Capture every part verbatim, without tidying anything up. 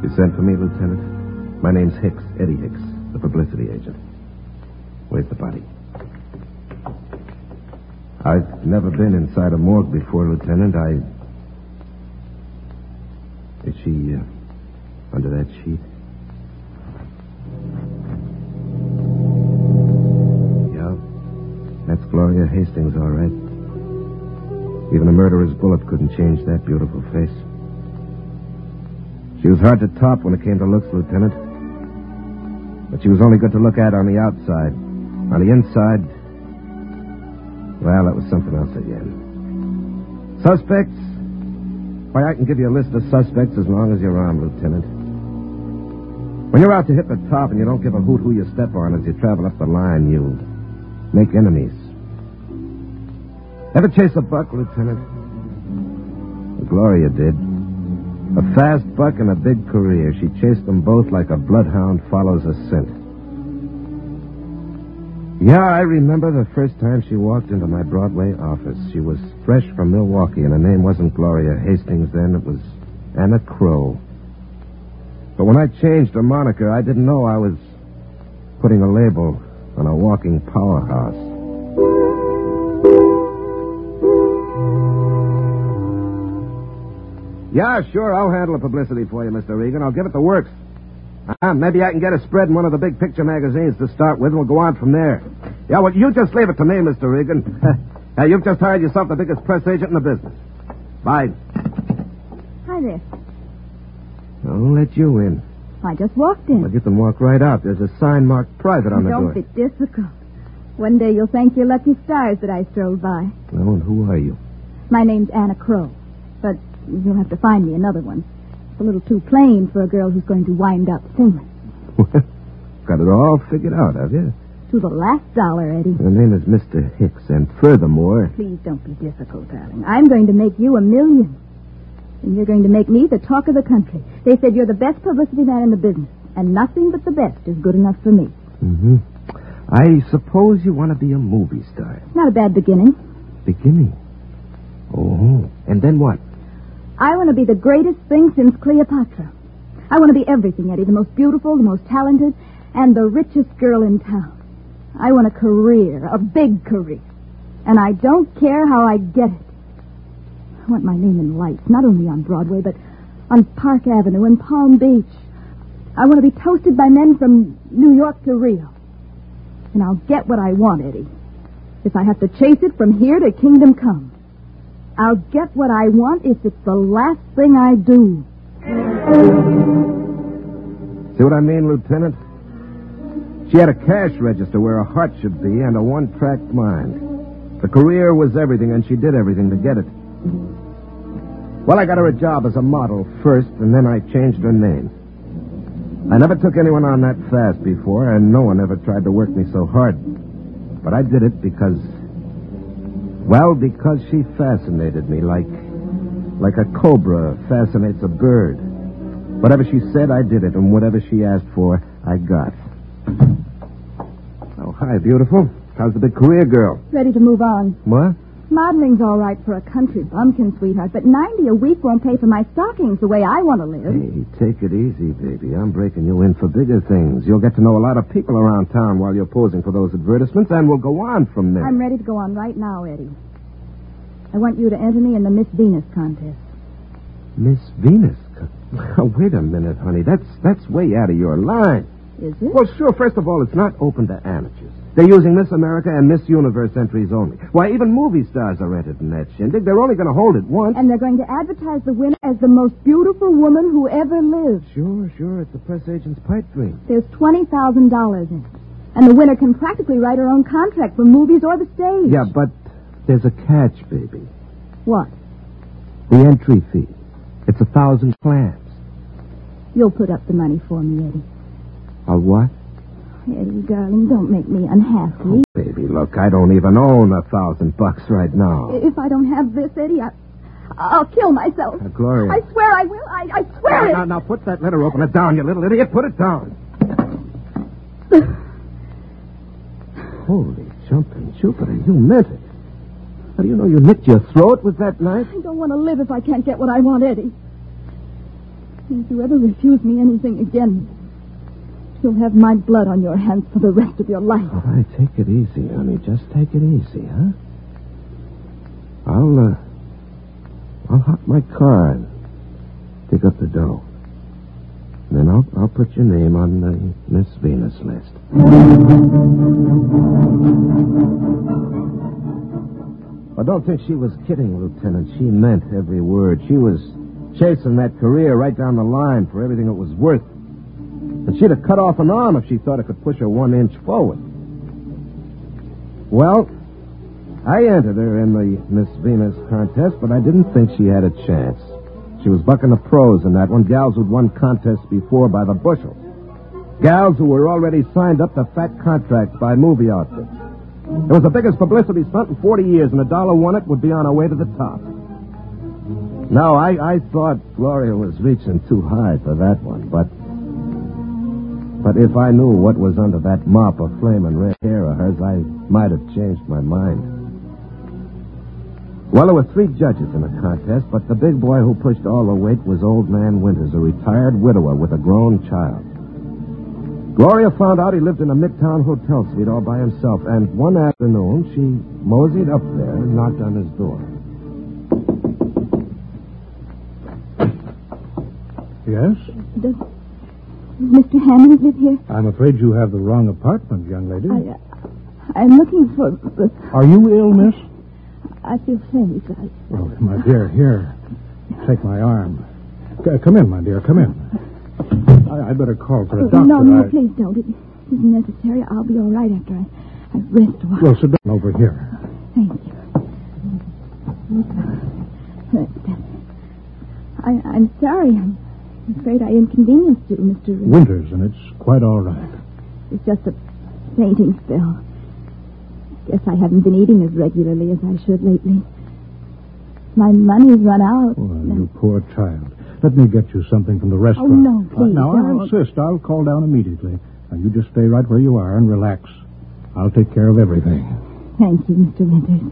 You sent for me, Lieutenant? My name's Hicks, Eddie Hicks, the publicity agent. Where's the body? I've never been inside a morgue before, Lieutenant. I... Is she uh, under that sheet? Yeah, that's Gloria Hastings, all right. Even a murderer's bullet couldn't change that beautiful face. She was hard to top when it came to looks, Lieutenant. But she was only good to look at on the outside. On the inside, well, that was something else again. Suspects? Why, I can give you a list of suspects as long as you're armed, Lieutenant. When you're out to hit the top and you don't give a hoot who you step on as you travel up the line, you make enemies. Ever chase a buck, Lieutenant? Gloria did. A fast buck and a big career. She chased them both like a bloodhound follows a scent. Yeah, I remember the first time she walked into my Broadway office. She was fresh from Milwaukee, and her name wasn't Gloria Hastings then. It was Anna Crow. But when I changed her moniker, I didn't know I was putting a label on a walking powerhouse. Yeah, sure, I'll handle the publicity for you, Mister Regan. I'll give it the works. Uh, maybe I can get a spread in one of the big picture magazines to start with, and we'll go on from there. Yeah, well, you just leave it to me, Mister Regan. Hey, you've just hired yourself the biggest press agent in the business. Bye. Hi there. I'll let you in. I just walked in. But you can walk right out. There's a sign marked private on the Don't door. Don't be difficult. One day you'll thank your lucky stars that I strolled by. Well, and who are you? My name's Anna Crow, but you'll have to find me another one. It's a little too plain for a girl who's going to wind up famous. Well, got it all figured out, have you? To the last dollar, Eddie. Her name is Mister Hicks, and furthermore... Please don't be difficult, darling. I'm going to make you a million. And you're going to make me the talk of the country. They said you're the best publicity man in the business, and nothing but the best is good enough for me. Mm-hmm. I suppose you want to be a movie star. Not a bad beginning. Beginning? Oh, and then what? I want to be the greatest thing since Cleopatra. I want to be everything, Eddie. The most beautiful, the most talented, and the richest girl in town. I want a career, a big career. And I don't care how I get it. I want my name in lights, not only on Broadway, but on Park Avenue and Palm Beach. I want to be toasted by men from New York to Rio. And I'll get what I want, Eddie. If I have to chase it from here to Kingdom Come. I'll get what I want if it's the last thing I do. See what I mean, Lieutenant? She had a cash register where her heart should be and a one-track mind. The career was everything, and she did everything to get it. Well, I got her a job as a model first, and then I changed her name. I never took anyone on that fast before, and no one ever tried to work me so hard. But I did it because... Well, because she fascinated me like... like a cobra fascinates a bird. Whatever she said, I did it, and whatever she asked for, I got. Oh, hi, beautiful. How's the big career girl? Ready to move on. What? Modeling's all right for a country bumpkin, sweetheart, but ninety a week won't pay for my stockings the way I want to live. Hey, take it easy, baby. I'm breaking you in for bigger things. You'll get to know a lot of people around town while you're posing for those advertisements, and we'll go on from there. I'm ready to go on right now, Eddie. I want you to enter me in the Miss Venus contest. Miss Venus? Oh, wait a minute, honey. That's that's way out of your line. Is it? Well, sure. First of all, it's not open to amateurs. They're using Miss America and Miss Universe entries only. Why, even movie stars are entered in that shindig. They're only going to hold it once. And they're going to advertise the winner as the most beautiful woman who ever lived. Sure, sure. It's a press agent's pipe dream. There's twenty thousand dollars in it. And the winner can practically write her own contract for movies or the stage. Yeah, but there's a catch, baby. What? The entry fee. It's a thousand clams. You'll put up the money for me, Eddie. A what? Eddie, darling, don't make me unhappy. Oh, baby, look, I don't even own a thousand bucks right now. If I don't have this, Eddie, I, I'll kill myself. Uh, Gloria. I swear I will. I, I swear now, it. Now, now, put that letter opener down, you little idiot. Put it down. Holy jumping Jupiter, you meant it. How do you know you nicked your throat with that knife? I don't want to live if I can't get what I want, Eddie. If you ever refuse me anything again, you'll have my blood on your hands for the rest of your life. All right, take it easy, honey. Just take it easy, huh? I'll, uh... I'll hop my car and pick up the dough. And then I'll, I'll put your name on the Miss Venus list. I don't think she was kidding, Lieutenant. She meant every word. She was chasing that career right down the line for everything it was worth. And she'd have cut off an arm if she thought it could push her one inch forward. Well, I entered her in the Miss Venus contest, but I didn't think she had a chance. She was bucking the pros in that one, gals who'd won contests before by the bushel. Gals who were already signed up to fat contracts by movie outfits. It was the biggest publicity stunt in forty years, and a dollar won it would be on her way to the top. No, I, I thought Gloria was reaching too high for that one, but... But if I knew what was under that mop of flaming red hair of hers, I might have changed my mind. Well, there were three judges in the contest, but the big boy who pushed all the weight was Old Man Winters, a retired widower with a grown child. Gloria found out he lived in a midtown hotel suite all by himself, and one afternoon she moseyed up there and knocked on his door. Yes? Does Mister Hammond live here? I'm afraid you have the wrong apartment, young lady. I, uh, I'm looking for... Uh, Are you ill, miss? I feel faint. I... Oh, my dear, here. Take my arm. C- come in, my dear, come in. I- I'd better call for a Oh, doctor. no, no, I... please don't. It isn't necessary. I'll be all right after I, I rest a while. Well, sit down over here. Thank you. That, that, I, I'm sorry. I'm afraid I inconvenienced you, Mister Winters, and it's quite all right. It's just a fainting spell. Guess I haven't been eating as regularly as I should lately. My money's run out. Oh, you poor child. Let me get you something from the restaurant. Oh, no, please, Uh, now, don't. I insist. I'll call down immediately. Now, you just stay right where you are and relax. I'll take care of everything. Thank you, Mister Winters.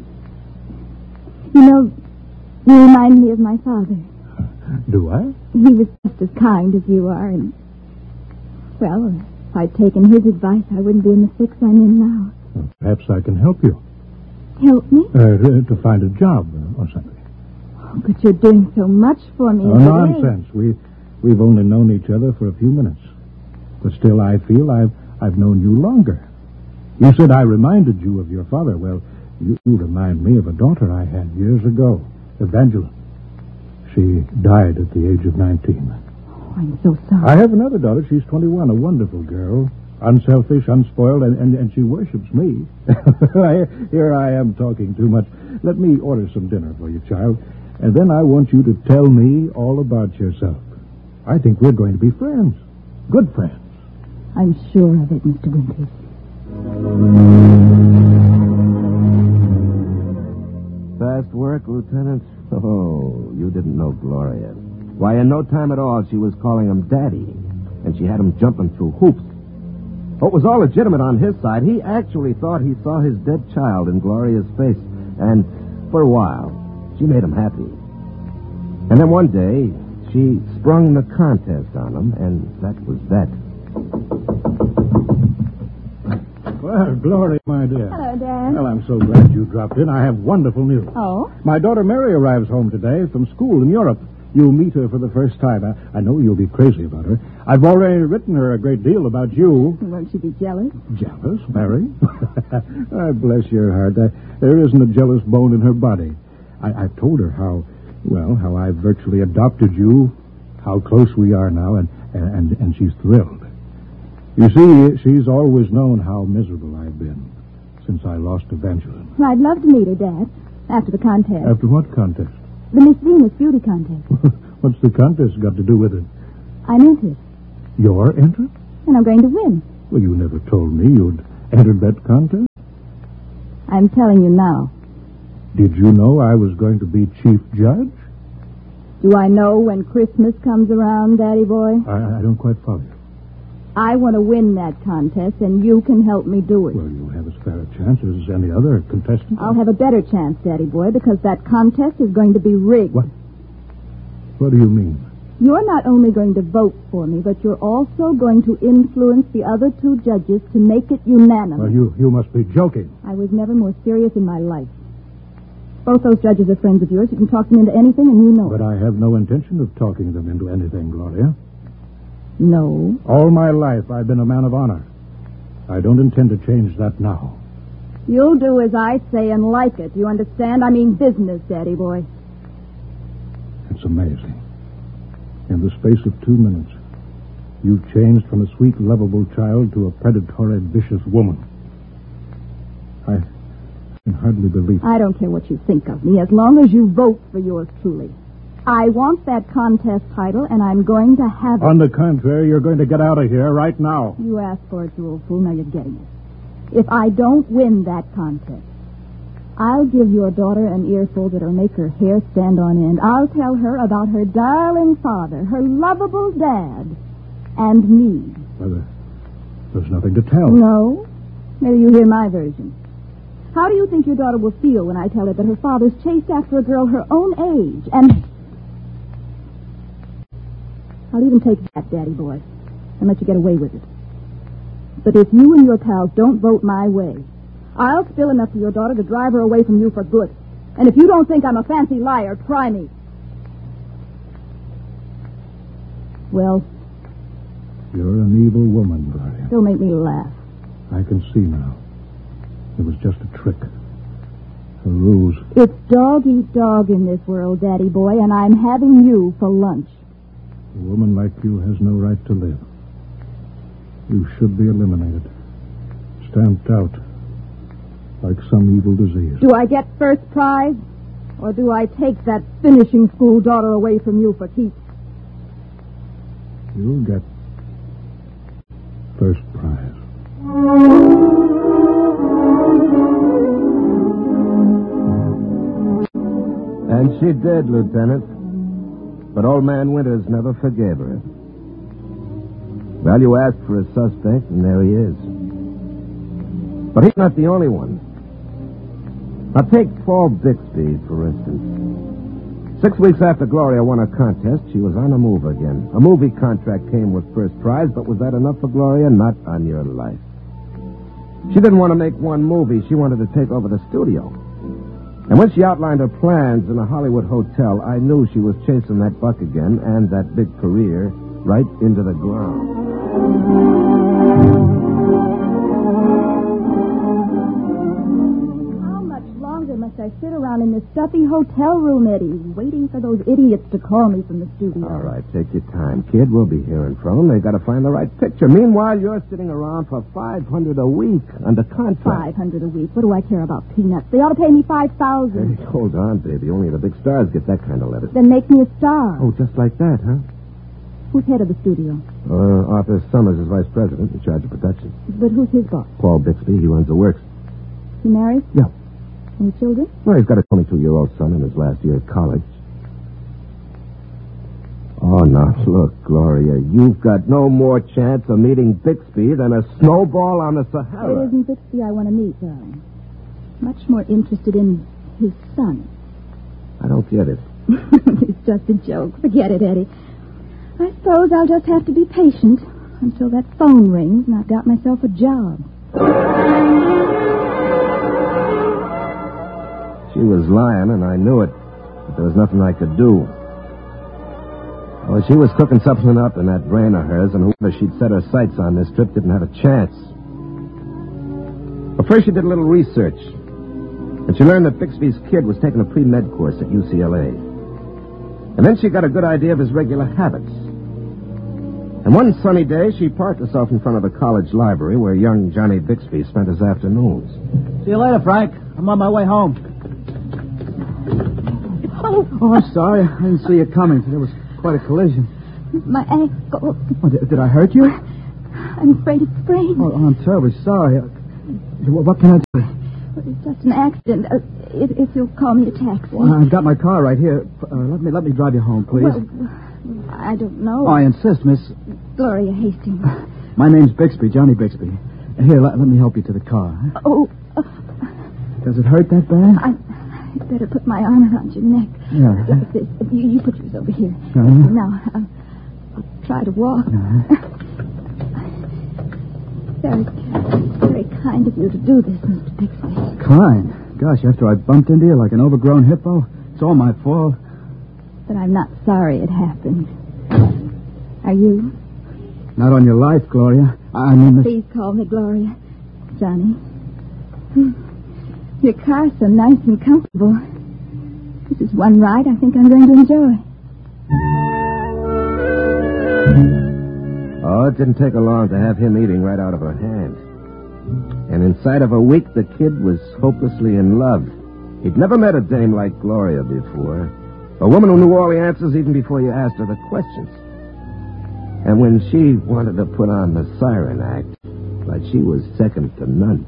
You know, you remind me of my father. Do I? He was just as kind as you are, and, well, if I'd taken his advice, I wouldn't be in the fix I'm in now. Well, perhaps I can help you. Help me? Uh, to, to find a job uh, or something. Oh, but you're doing so much for me. Oh, every day. nonsense. We, we've only known each other for a few minutes. But still, I feel I've, I've known you longer. You said I reminded you of your father. Well, you, you remind me of a daughter I had years ago, Evangeline. She died at the age of nineteen. Oh, I'm so sorry. I have another daughter. She's twenty-one, a wonderful girl. Unselfish, unspoiled, and, and, and she worships me. Here I am talking too much. Let me order some dinner for you, child. And then I want you to tell me all about yourself. I think we're going to be friends. Good friends. I'm sure of it, Mister Winters. Fast work, Lieutenant? Oh, you didn't know Gloria. Why, in no time at all, she was calling him Daddy, and she had him jumping through hoops. Oh, it was all legitimate on his side. He actually thought he saw his dead child in Gloria's face, and for a while, she made him happy. And then one day, she sprung the contest on him, and that was that. Well, Gloria, my dear. Hello, Dad. Well, I'm so glad you dropped in. I have wonderful news. Oh? My daughter Mary arrives home today from school in Europe. You'll meet her for the first time. I, I know you'll be crazy about her. I've already written her a great deal about you. Won't she be jealous? Jealous, Mary? Oh, bless your heart. I, there isn't a jealous bone in her body. I, I've told her how, well, how I've virtually adopted you, how close we are now, and, and, and she's thrilled. You see, she's always known how miserable I've been since I lost Evangeline. Well, I'd love to meet her, Dad, after the contest. After what contest? The Miss Venus Beauty Contest. What's the contest got to do with it? I'm entered, You're entered? and I'm going to win. Well, you never told me you'd entered that contest. I'm telling you now. Did you know I was going to be chief judge? Do I know when Christmas comes around, Daddy boy? I, I don't quite follow you. I want to win that contest, and you can help me do it. Well, you'll have as fair a chance as any other contestant. I'll have a better chance, Daddy boy, because that contest is going to be rigged. What? What do you mean? You're not only going to vote for me, but you're also going to influence the other two judges to make it unanimous. Well, you, you must be joking. I was never more serious in my life. Both those judges are friends of yours. You can talk them into anything, and you know But it. I have no intention of talking them into anything, Gloria. No. All my life, I've been a man of honor. I don't intend to change that now. You'll do as I say and like it. You understand? I mean business, Daddy boy. It's amazing. In the space of two minutes, you've changed from a sweet, lovable child to a predatory, vicious woman. I can hardly believe it. I don't care what you think of me, as long as you vote for yours truly. I want that contest title, and I'm going to have it. On the contrary, you're going to get out of here right now. You asked for it, you old fool. Now you're getting it. If I don't win that contest, I'll give your daughter an earful that'll make her hair stand on end. I'll tell her about her darling father, her lovable dad, and me. Well, there- there's nothing to tell. No? Maybe you hear my version. How do you think your daughter will feel when I tell her that her father's chased after a girl her own age, and... I'll even take that, Daddy boy, and let you get away with it. But if you and your pals don't vote my way, I'll spill enough for your daughter to drive her away from you for good. And if you don't think I'm a fancy liar, try me. Well, You're an evil woman, Gloria. don't make me laugh. I can see now. It was just a trick. A ruse. It's dog eat dog in this world, Daddy boy, and I'm having you for lunch. A woman like you has no right to live. You should be eliminated. Stamped out. Like some evil disease. Do I get first prize? Or do I take that finishing school daughter away from you for keeps? You'll get first prize. And she did, Lieutenant. But old man Winters never forgave her. Well, you asked for a suspect, and there he is. But he's not the only one. Now, take Paul Bixby, for instance. Six weeks after Gloria won her contest, she was on the move again. A movie contract came with first prize, but was that enough for Gloria? Not on your life. She didn't want to make one movie. She wanted to take over the studio. And when she outlined her plans in a Hollywood hotel, I knew she was chasing that buck again and that big career right into the ground. How much longer must I sit around in this stuffy hotel room, Eddie, waiting for those idiots to call me from the studio? All right, take your time, kid. We'll be hearing from them. They've got to find the right picture. Meanwhile, you're sitting around for five hundred a week under contract. Five hundred a week. What do I care about peanuts? They ought to pay me five thousand. Hey, hold on, baby. Only the big stars get that kind of letter. Then make me a star. Oh, just like that, huh? Who's head of the studio? Uh, Arthur Summers is vice president in charge of production. But who's his boss? Paul Bixby, he runs the works. He married? Yeah. Any children? Well, he's got a twenty-two-year-old son in his last year at college. Oh, now, look, Gloria, you've got no more chance of meeting Bixby than a snowball on the Sahara. It isn't Bixby I want to meet, darling. Much more interested in his son. I don't get it. It's just a joke. Forget it, Eddie. I suppose I'll just have to be patient until that phone rings and I've got myself a job. She was lying, and I knew it. But there was nothing I could do. Well, she was cooking something up in that brain of hers, and whoever she'd set her sights on this trip didn't have a chance. But first she did a little research. And she learned that Bixby's kid was taking a pre-med course at U C L A. And then she got a good idea of his regular habits. And one sunny day, she parked herself in front of the college library where young Johnny Bixby spent his afternoons. See you later, Frank. I'm on my way home. Oh, Oh, I'm sorry. I didn't see you coming. There was quite a collision. my ankle. Oh, did, did I hurt you? I'm afraid it's sprained. Oh, I'm terribly sorry. Uh, What, what can I do? It's just an accident. Uh, if, if you'll call me a taxi. Well, I've got my car right here. Uh, let me let me drive you home, please. Well, I don't know. Oh, I insist, miss. Gloria Hastings. My name's Bixby, Johnny Bixby. Here, let, let me help you to the car. Oh, uh, Does it hurt that bad? I, I'd better put my arm around your neck. Yeah. Like this. You, you put yours over here. Uh-huh. Now, I'll, I'll try to walk. Uh-huh. Very, very kind of you to do this, Mister Bixby. Kind? Gosh, after I bumped into you like an overgrown hippo, it's all my fault. But I'm not sorry it happened. Are you? Not on your life, Gloria. I mean... The... Please call me Gloria. Johnny. Your car's so nice and comfortable. This is one ride I think I'm going to enjoy. Oh, it didn't take her long to have him eating right out of her hand. And inside of a week, the kid was hopelessly in love. He'd never met a dame like Gloria before. A woman who knew all the answers even before you asked her the questions. And when she wanted to put on the siren act, like she was second to none.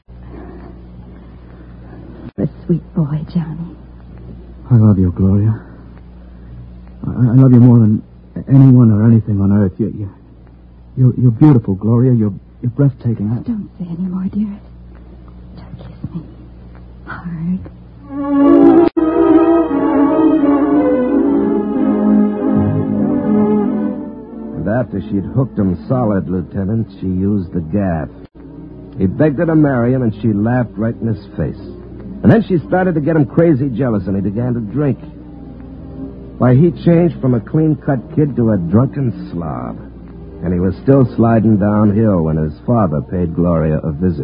A sweet boy, Johnny. I love you, Gloria. I, I love you more than anyone or anything on earth. You, you, you're, you're beautiful, Gloria. You're, you're breathtaking. I... Don't say any more, dearest. Just kiss me. Hard. And after she'd hooked him solid, Lieutenant, she used the gaff. He begged her to marry him, and she laughed right in his face. And then she started to get him crazy jealous, and he began to drink. Why, he changed from a clean-cut kid to a drunken slob. And he was still sliding downhill when his father paid Gloria a visit.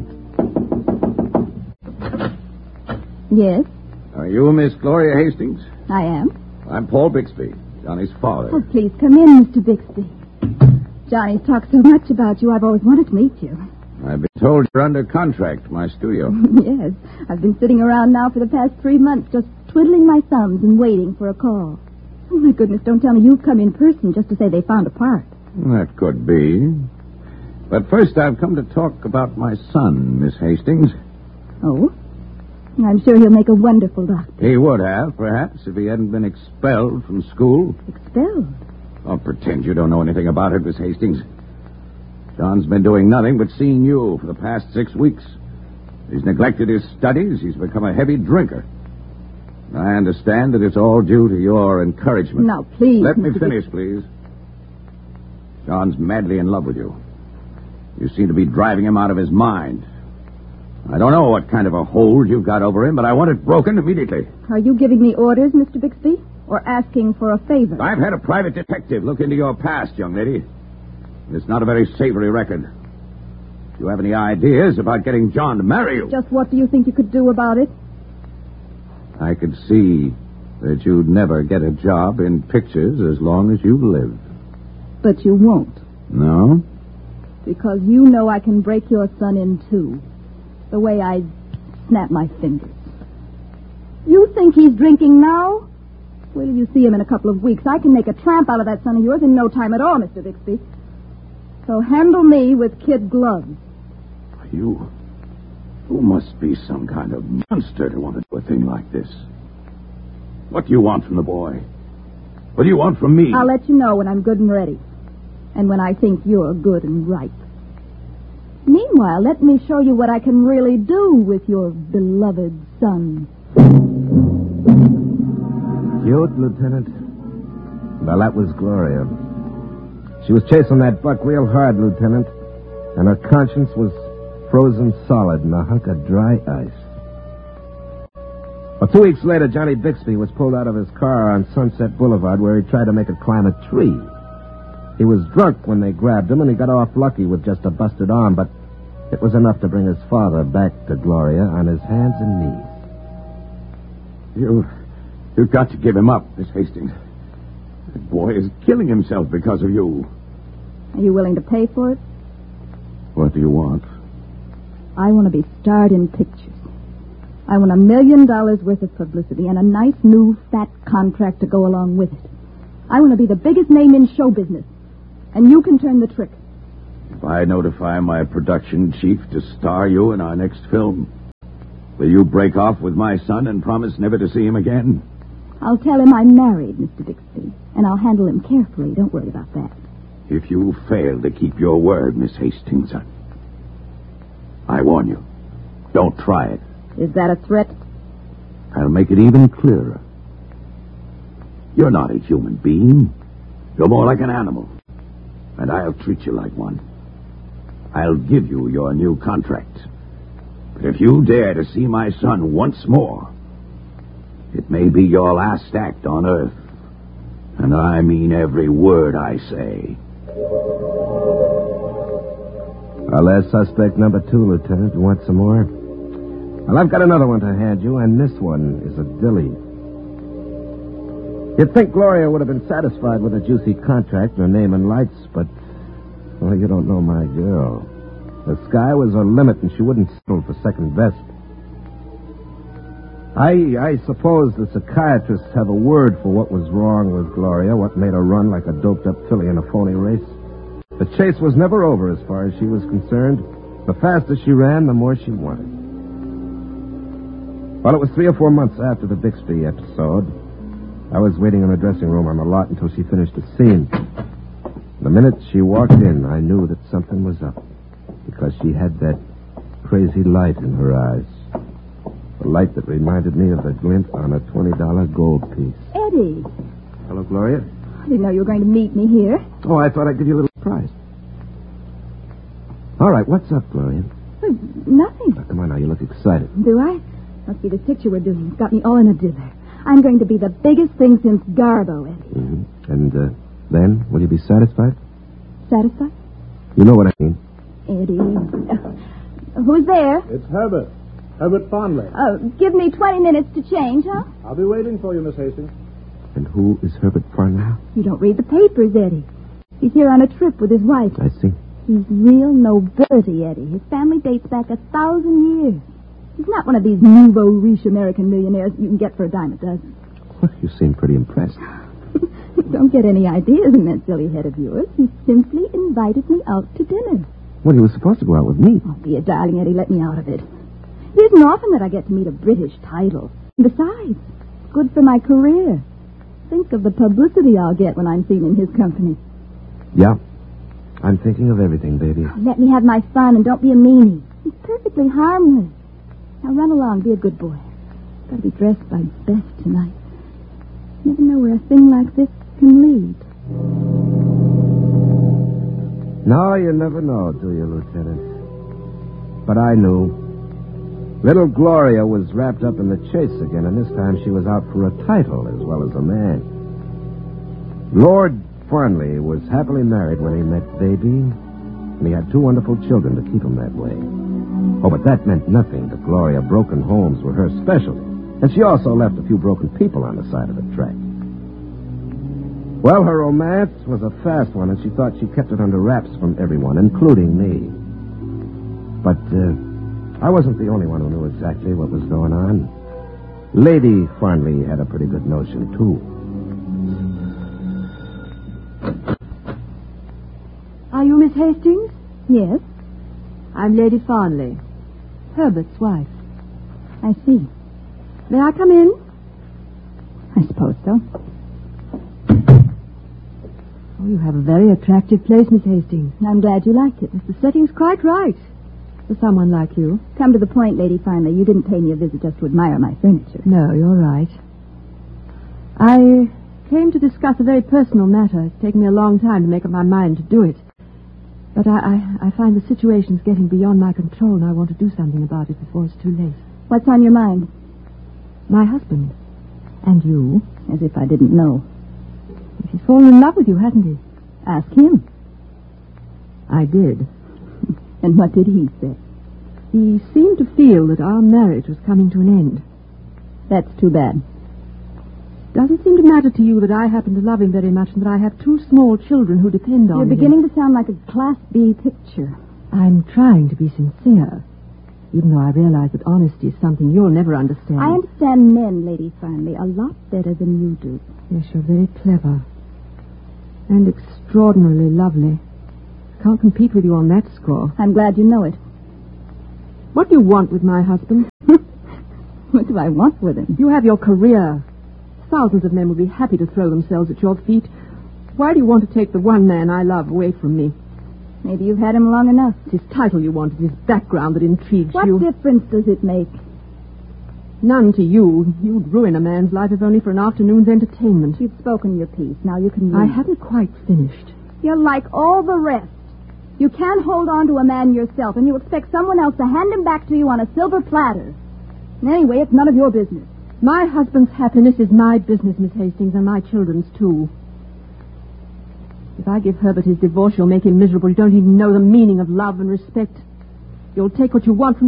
Yes, Are you Miss Gloria Hastings? I am. I'm Paul Bixby, Johnny's father. Oh, please come in, Mister Bixby. Johnny's talked so much about you, I've always wanted to meet you. I've been told you're under contract, my studio. Yes, I've been sitting around now for the past three months just twiddling my thumbs and waiting for a call. Oh, my goodness, don't tell me you've come in person just to say they found a part. That could be. But first I've come to talk about my son, Miss Hastings. Oh? I'm sure he'll make a wonderful doctor. He would have, perhaps, if he hadn't been expelled from school. Expelled? Don't pretend you don't know anything about it, Miss Hastings. John's been doing nothing but seeing you for the past six weeks. He's neglected his studies. He's become a heavy drinker. I understand that it's all due to your encouragement. Now, please. Let me Mister finish, please. John's madly in love with you. You seem to be driving him out of his mind. I don't know what kind of a hold you've got over him, but I want it broken immediately. Are you giving me orders, Mister Bixby, or asking for a favor? I've had a private detective look into your past, young lady. It's not a very savory record. Do you have any ideas about getting John to marry you? Just what do you think you could do about it? I could see that you'd never get a job in pictures as long as you live. But you won't. No? Because you know I can break your son in two. The way I snap my fingers. You think he's drinking now? Wait till you see him in a couple of weeks. I can make a tramp out of that son of yours in no time at all, Mister Bixby. So handle me with kid gloves. You... You must be some kind of monster to want to do a thing like this. What do you want from the boy? What do you want from me? I'll let you know when I'm good and ready. And when I think you're good and right. Meanwhile, let me show you what I can really do with your beloved son. Cute, Lieutenant? Well, that was Gloria. She was chasing that buck real hard, Lieutenant, and her conscience was frozen solid in a hunk of dry ice. Well, two weeks later, Johnny Bixby was pulled out of his car on Sunset Boulevard where he tried to make her climb a tree. He was drunk when they grabbed him, and he got off lucky with just a busted arm, but it was enough to bring his father back to Gloria on his hands and knees. You... You've got to give him up, Miss Hastings. That boy is killing himself because of you. Are you willing to pay for it? What do you want? I want to be starred in pictures. I want a million dollars worth of publicity and a nice new fat contract to go along with it. I want to be the biggest name in show business. And you can turn the trick. If I notify my production chief to star you in our next film, will you break off with my son and promise never to see him again? I'll tell him I'm married, Mister Bixby, and I'll handle him carefully. Don't worry about that. If you fail to keep your word, Miss Hastings, I warn you, don't try it. Is that a threat? I'll make it even clearer. You're not a human being. You're more like an animal. And I'll treat you like one. I'll give you your new contract. But if you dare to see my son once more, it may be your last act on Earth. And I mean every word I say. Well, there's suspect number two, Lieutenant. You want some more? Well, I've got another one to hand you, and this one is a dilly. You'd think Gloria would have been satisfied with a juicy contract, her name and lights, but, well, you don't know my girl. The sky was her limit, and she wouldn't settle for second best. I I suppose the psychiatrists have a word for what was wrong with Gloria, what made her run like a doped-up filly in a phony race. The chase was never over as far as she was concerned. The faster she ran, the more she wanted. Well, it was three or four months after the Bixby episode. I was waiting in the dressing room on the lot until she finished the scene. The minute she walked in, I knew that something was up, because she had that crazy light in her eyes. The light that reminded me of the glint on a twenty dollar gold piece. Eddie. Hello, Gloria. I didn't know you were going to meet me here. Oh, I thought I'd give you a little surprise. All right, what's up, Gloria? Well, nothing. Oh, come on now, you look excited. Do I? Must be this picture we're doing. It's got me all in a dither. I'm going to be the biggest thing since Garbo, Eddie. Mm-hmm. And uh, then, will you be satisfied? Satisfied? You know what I mean. Eddie. Uh, who's there? It's Herbert. Herbert Fondley. Oh, give me twenty minutes to change, huh? I'll be waiting for you, Miss Hastings. And who is Herbert Farnell? You don't read the papers, Eddie. He's here on a trip with his wife. I see. He's real nobility, Eddie. His family dates back a thousand years. He's not one of these nouveau riche American millionaires you can get for a dime a dozen. Well, you seem pretty impressed. Don't get any ideas in that silly head of yours. He simply invited me out to dinner. Well, he was supposed to go out with me. Oh, be a darling, Eddie. Let me out of it. It isn't often that I get to meet a British title. Besides, it's good for my career. Think of the publicity I'll get when I'm seen in his company. Yeah. I'm thinking of everything, baby. Let me have my fun and don't be a meanie. He's perfectly harmless. Now run along, be a good boy. Gotta be dressed by best tonight. Never know where a thing like this can lead. No, you never know, do you, Lieutenant? But I knew. Little Gloria was wrapped up in the chase again, and this time she was out for a title as well as a man. Lord Farnley was happily married when he met Baby, and he had two wonderful children to keep him that way. Oh, but that meant nothing to Gloria. Broken homes were her specialty, and she also left a few broken people on the side of the track. Well, her romance was a fast one, and she thought she kept it under wraps from everyone, including me. But, uh... I wasn't the only one who knew exactly what was going on. Lady Farnley had a pretty good notion, too. Are you Miss Hastings? Yes, I'm Lady Farnley, Herbert's wife. I see. May I come in? I suppose so. Oh, you have a very attractive place, Miss Hastings. I'm glad you like it. The setting's quite right for someone like you. Come to the point, Lady Farnley. You didn't pay me a visit just to admire my furniture. No, you're right. I came to discuss a very personal matter. It's taken me a long time to make up my mind to do it. But I, I, I find the situation's getting beyond my control, and I want to do something about it before it's too late. What's on your mind? My husband. And you. As if I didn't know. He's fallen in love with you, hasn't he? Ask him. I did. And what did he say? He seemed to feel that our marriage was coming to an end. That's too bad. Doesn't seem to matter to you that I happen to love him very much and that I have two small children who depend on You're him. You're beginning to sound like a Class B picture. I'm trying to be sincere, even though I realize that honesty is something you'll never understand. I understand men, Lady Farnley, a lot better than you do. Yes, you're very clever. And extraordinarily lovely. Can't compete with you on that score. I'm glad you know it. What do you want with my husband? What do I want with him? You have your career. Thousands of men would be happy to throw themselves at your feet. Why do you want to take the one man I love away from me? Maybe you've had him long enough. It's his title you want. It's his background that intrigues what you. What difference does it make? None to you. You'd ruin a man's life if only for an afternoon's entertainment. You've spoken your piece. Now you can leave. I haven't quite finished. You're like all the rest. You can't hold on to a man yourself, and you expect someone else to hand him back to you on a silver platter. And anyway, it's none of your business. My husband's happiness is my business, Miss Hastings, and my children's, too. If I give Herbert his divorce, you'll make him miserable. You don't even know the meaning of love and respect. You'll take what you want from